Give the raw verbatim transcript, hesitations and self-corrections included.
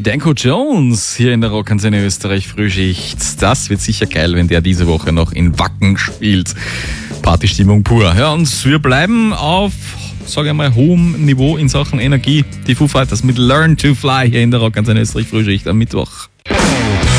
Danko Jones hier in der Rockantenne Österreich Frühschicht. Das wird sicher geil, wenn der diese Woche noch in Wacken spielt. Partystimmung pur. Ja, und wir bleiben auf, sage ich mal, hohem Niveau in Sachen Energie. Die Foo Fighters mit Learn to Fly hier in der Rockantenne Österreich Frühschicht am Mittwoch.